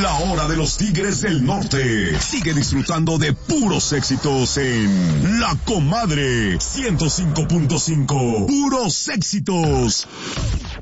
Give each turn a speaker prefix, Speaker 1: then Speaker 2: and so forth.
Speaker 1: La hora de los Tigres del Norte. Sigue disfrutando de puros éxitos en La Comadre 105.5. Puros éxitos.